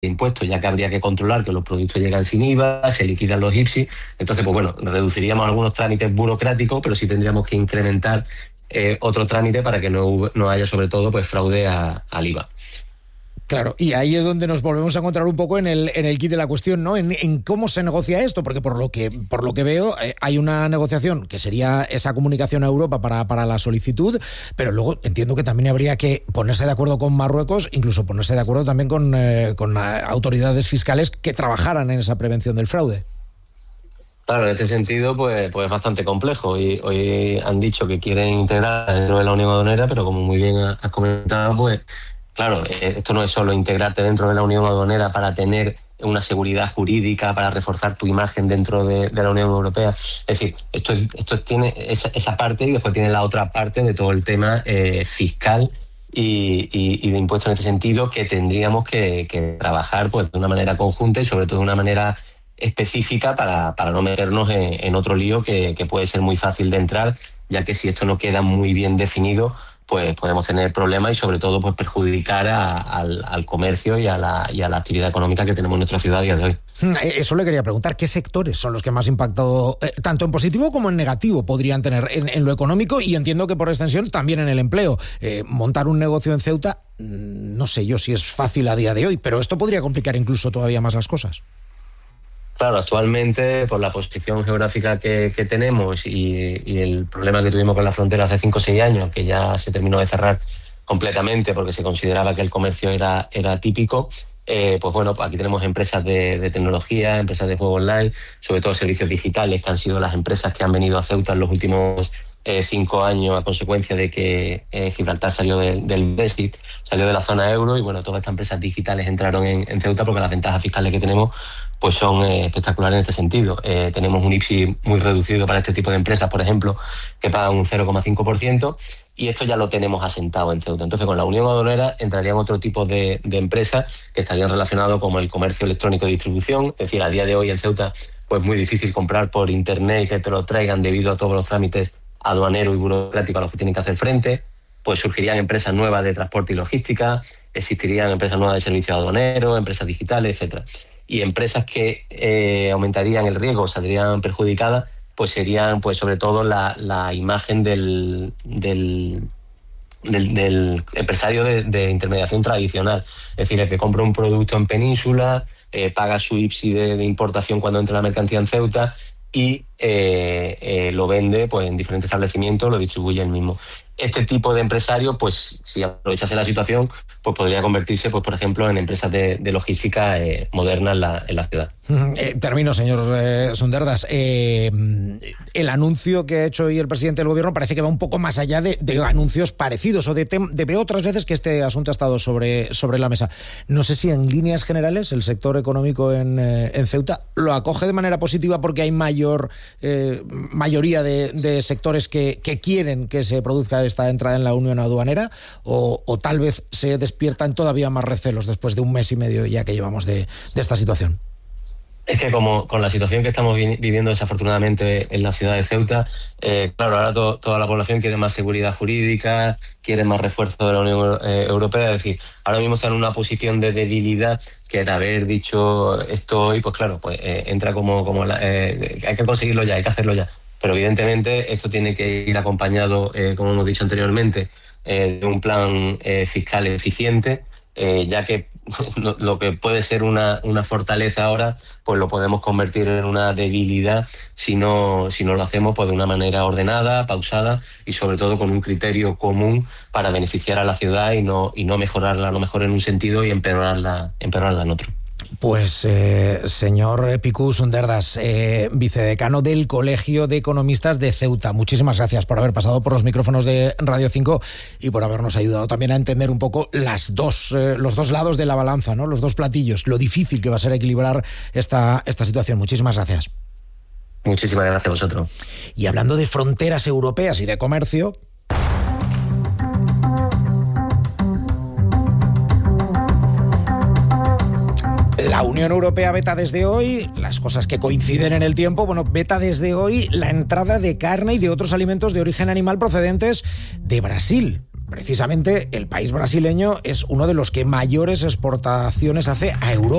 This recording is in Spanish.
impuestos, ya que habría que controlar que los productos llegan sin IVA, se liquidan los IPSI. Entonces, pues bueno, reduciríamos algunos trámites burocráticos, pero sí tendríamos que incrementar otro trámite para que no haya, sobre todo, pues fraude al IVA. Claro, y ahí es donde nos volvemos a encontrar un poco en el quid de la cuestión, ¿no? En cómo se negocia esto, porque por lo que veo hay una negociación que sería esa comunicación a Europa para la solicitud, pero luego entiendo que también habría que ponerse de acuerdo con Marruecos, incluso ponerse de acuerdo también con autoridades fiscales que trabajaran en esa prevención del fraude. Claro, en este sentido, pues es bastante complejo. Y hoy han dicho que quieren integrar dentro de la Unión Aduanera, pero como muy bien has comentado, pues claro, esto no es solo integrarte dentro de la Unión Aduanera para tener una seguridad jurídica, para reforzar tu imagen dentro de la Unión Europea. Es decir, esto tiene esa parte, y después tiene la otra parte de todo el tema fiscal y de impuestos en este sentido, que tendríamos que trabajar pues de una manera conjunta y sobre todo de una manera específica para no meternos en otro lío que puede ser muy fácil de entrar, ya que si esto no queda muy bien definido, pues podemos tener problemas y sobre todo pues perjudicar al comercio y a la actividad económica que tenemos en nuestra ciudad a día de hoy. Eso le quería preguntar, ¿qué sectores son los que más impacto, tanto en positivo como en negativo, podrían tener en lo económico y entiendo que por extensión también en el empleo? Montar un negocio en Ceuta, no sé yo si es fácil a día de hoy, pero esto podría complicar incluso todavía más las cosas. Claro, actualmente, por la posición geográfica que tenemos y el problema que tuvimos con la frontera hace 5 o 6 años, que ya se terminó de cerrar completamente porque se consideraba que el comercio era típico, pues bueno, aquí tenemos empresas de tecnología, empresas de juego online, sobre todo servicios digitales, que han sido las empresas que han venido a Ceuta en los últimos 5 años a consecuencia de que Gibraltar salió del Brexit, salió de la zona euro, y bueno, todas estas empresas digitales entraron en Ceuta porque las ventajas fiscales que tenemos pues son espectaculares en este sentido. Tenemos un IPSI muy reducido para este tipo de empresas, por ejemplo, que pagan un 0,5%, y esto ya lo tenemos asentado en Ceuta. Entonces, con la Unión Aduanera entrarían otro tipo de empresas que estarían relacionados como el comercio electrónico de distribución. Es decir, a día de hoy en Ceuta pues muy difícil comprar por internet y que te lo traigan debido a todos los trámites aduaneros y burocráticos a los que tienen que hacer frente. Pues surgirían empresas nuevas de transporte y logística, existirían empresas nuevas de servicios aduaneros, empresas digitales, etcétera. Y empresas que aumentarían el riesgo, saldrían perjudicadas, pues serían pues sobre todo la imagen del empresario de intermediación tradicional. Es decir, el que compra un producto en Península, paga su IPSI de importación cuando entra la mercancía en Ceuta y lo vende pues en diferentes establecimientos, lo distribuye él mismo. Este tipo de empresario, pues si aprovechase la situación, pues podría convertirse, pues por ejemplo, en empresas de logística modernas en la ciudad. Termino, señor Sunderdas. El anuncio que ha hecho hoy el presidente del gobierno parece que va un poco más allá de anuncios parecidos o de otras veces que este asunto ha estado sobre la mesa. No sé si en líneas generales el sector económico en Ceuta lo acoge de manera positiva porque hay mayoría de sectores que quieren que se produzca esta entrada en la Unión Aduanera, o tal vez se despiertan todavía más recelos después de 1 mes y medio ya que llevamos de esta situación. Es que como con la situación que estamos viviendo desafortunadamente en la ciudad de Ceuta, claro, ahora toda la población quiere más seguridad jurídica, quiere más refuerzo de la Unión Europea. Es decir, ahora mismo está en una posición de debilidad que de haber dicho esto hoy, pues claro, pues entra como hay que conseguirlo ya, hay que hacerlo ya. Pero evidentemente esto tiene que ir acompañado, como hemos dicho anteriormente, de un plan fiscal eficiente, ya que lo que puede ser una fortaleza ahora, pues lo podemos convertir en una debilidad si no lo hacemos pues de una manera ordenada, pausada y sobre todo con un criterio común para beneficiar a la ciudad y no mejorarla, a lo mejor en un sentido y empeorarla en otro. Pues señor Picú Sunderdas, vicedecano del Colegio de Economistas de Ceuta, muchísimas gracias por haber pasado por los micrófonos de Radio 5 y por habernos ayudado también a entender un poco los dos lados de la balanza, ¿no? Los dos platillos, lo difícil que va a ser equilibrar esta situación. Muchísimas gracias. Muchísimas gracias a vosotros. Y hablando de fronteras europeas y de comercio, la Unión Europea veta desde hoy, las cosas que coinciden en el tiempo, veta desde hoy la entrada de carne y de otros alimentos de origen animal procedentes de Brasil. precisamente el país brasileño es uno de los que mayores exportaciones hace a Europa.